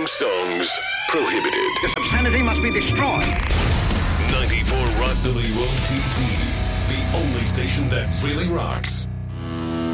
Singing songs prohibited. This obscenity must be destroyed. 94 Rock. WOTT, the only station that really rocks.